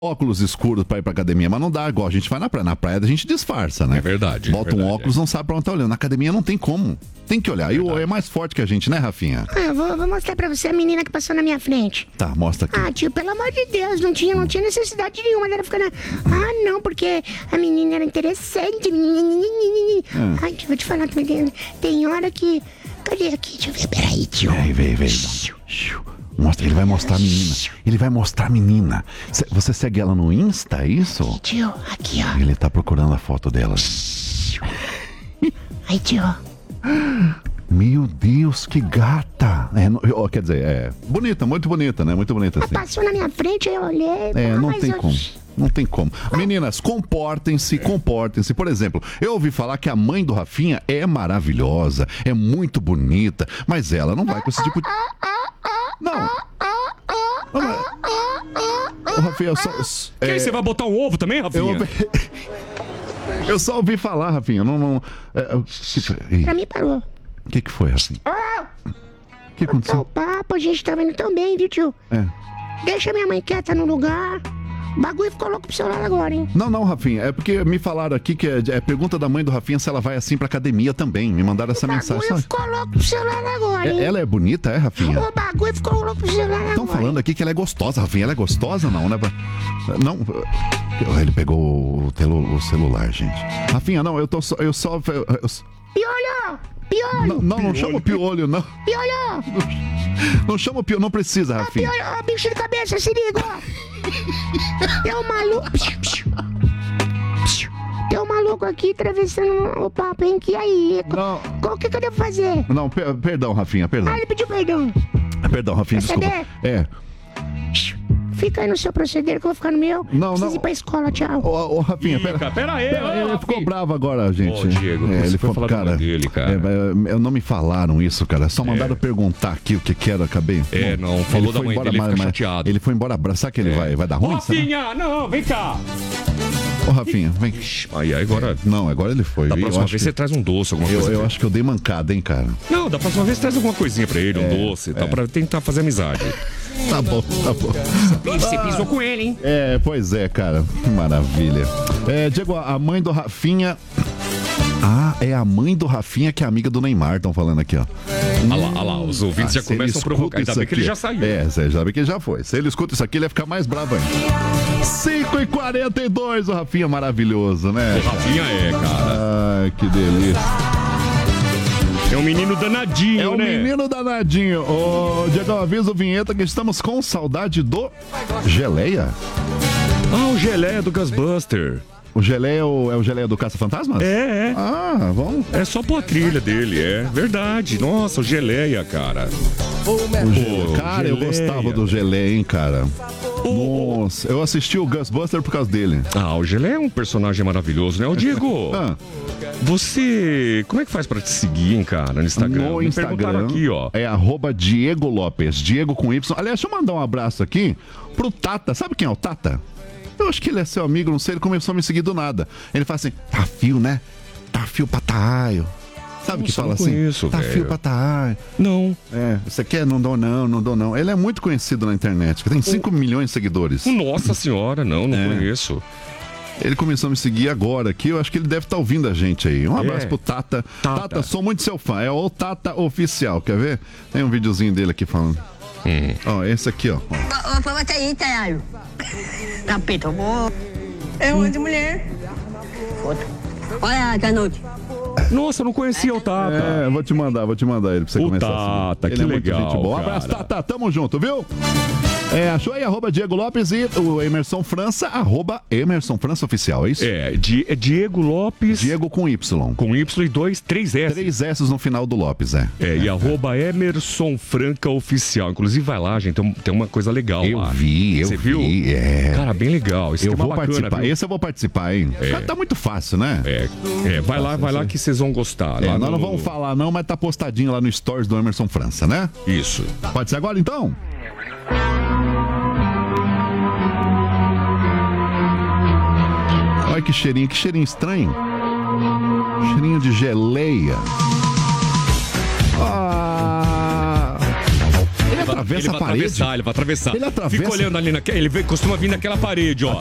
óculos escuros pra ir pra academia, mas não dá igual a gente vai na praia. Na praia a gente disfarça, né? É verdade. Bota um óculos, não sabe pra onde tá olhando. Na academia não tem como. Tem que olhar. E o é mais forte que a gente, né, Rafinha? Eu vou mostrar pra você a menina que passou na minha frente. Tá, mostra aqui. Ah, tio, pelo amor de Deus, não tinha necessidade nenhuma dela ficar na... Ah, não, porque a menina era interessante. Ai, tio, vou te falar também. Tem hora que... Cadê aqui? Deixa eu ver. Peraí, tio. Vem. Mostra, ele vai mostrar a menina. Ele vai mostrar a menina. Você segue ela no Insta, é isso? Tio, aqui, ó. Ele tá procurando a foto dela. Aí, tio. Meu Deus, que gata. Quer dizer, bonita, muito bonita, né? Muito bonita, assim. Passou na minha frente, aí eu olhei. Não tem como. Não tem como. Meninas, comportem-se. Por exemplo, eu ouvi falar que a mãe do Rafinha é maravilhosa, é muito bonita, mas ela não vai com esse tipo de... Não. Ô, Rafinha, eu só... Que aí, você vai botar um ovo também, Rafinha? Eu só ouvi falar, Rafinha. Pra mim parou. O que foi, Rafinha? O que aconteceu? O papo, a gente tá vendo tão bem, viu, tio? Deixa minha mãe quieta no lugar. O bagulho ficou louco pro celular agora, hein? Não, Rafinha, é porque me falaram aqui que é pergunta da mãe do Rafinha se ela vai assim pra academia também. Me mandaram essa mensagem. O bagulho ficou louco pro celular agora, hein? Ela é bonita, é, Rafinha? O bagulho ficou louco pro celular agora. Estão falando aqui que ela é gostosa, Rafinha. Ela é gostosa, não, né? Não. Ele pegou o celular, gente. Rafinha, não, eu só... Piolho! Não chama o piolho, não. Piolho! Não chama o piolho, não precisa, Rafinha. Piolho, bicho de cabeça, se liga, ó. Tem um maluco. Tem um maluco aqui atravessando o papo, hein? Que aí? O que eu devo fazer? Não, perdão, Rafinha, perdão. Ele pediu perdão. Perdão, Rafinha, desculpa. Fica aí no seu proceder que eu vou ficar no meu. Preciso ir pra escola, tchau. Ô, Rafinha, pera aí. Ele ficou bravo agora, gente. Ô, Diego, ele foi falou, falar dele, cara. Não me falaram isso, cara. Só mandaram perguntar aqui o que era, acabei. Não, falou da mãe dele, fica chateado. Ele foi embora, sabe que ele vai dar ruim? Rafinha, não, vem cá. Ô, Rafinha, vem. Aí agora... Não, agora ele foi. Da próxima vez você traz um doce, alguma coisa. Eu acho que eu dei mancada, hein, cara. Não, da próxima vez traz alguma coisinha pra ele, um doce e tal, pra tentar fazer amizade. Tá bom. Você pisou com ele, hein? Pois é, cara. Que maravilha. Diego, a mãe do Rafinha... é a mãe do Rafinha que é amiga do Neymar, estão falando aqui, ó. Olha lá, os ouvintes já começam a provocar. Ainda bem que ele já saiu. Você já vê que ele já foi. Se ele escuta isso aqui, ele vai ficar mais bravo ainda. 5h42, o Rafinha maravilhoso, né? O Rafinha cara. Ai, que delícia. É um menino danadinho, né? Menino danadinho. Ô, Diego, avisa o Vinheta que estamos com saudade do Geleia. O Geleia do Ghostbuster. O Geleia é o Geleia do Caça-Fantasmas? É. Vamos. É só pôr a trilha dele, é verdade. Nossa, o Geleia, cara. Cara, eu gostava do Geleia, hein, cara. Nossa, eu assisti o Ghostbuster por causa dele. O Geleia é um personagem maravilhoso, né? Ô, Diego, você... Como é que faz pra te seguir, hein, cara, no Instagram? No Instagram, aqui, ó. É @Diego Lopes, Diego com Y. Aliás, deixa eu mandar um abraço aqui pro Tata. Sabe quem é o Tata? Eu acho que ele é seu amigo, não sei, ele começou a me seguir do nada. Ele fala assim, tá fio, né? Tá fio pra taio. Sabe que fala assim? Isso, tá fio pra taio. Não. Você quer? Não dou não. Ele é muito conhecido na internet, tem 5 milhões de seguidores. Nossa senhora, não conheço. Ele começou a me seguir agora aqui, eu acho que ele deve estar ouvindo a gente aí. Um abraço pro Tata. Tata, sou muito seu fã, é o Tata Oficial, quer ver? Tem um videozinho dele aqui falando. Esse aqui, ó. Capeta, é uma de mulher. Olha, da noite. Nossa, eu não conhecia o Tata. Vou te mandar ele pra você começar a seguir. Tata, que ele é legal, muito gente boa. Um abraço, Tata, tamo junto, viu? Achou aí, @Diego Lopes e o Emerson França, @Emerson França Oficial, é isso? Diego Lopes. Diego com Y. Com Y e 3 S. 3 S no final do Lopes, e @Emerson Franca Oficial. Inclusive, vai lá, gente, tem uma coisa legal lá. Você viu? Cara, bem legal. Eu vou participar. Esse eu vou participar, hein? Tá muito fácil, né? Vai lá que vocês vão gostar. Nós não vamos falar não, mas tá postadinho lá no Stories do Emerson França, né? Isso. Pode ser agora, então? Olha que cheirinho estranho. Cheirinho de geleia. atravessa a parede? Ele vai atravessar. Ele atravessa? Fica olhando ali naquela. Costuma vir naquela parede, ó.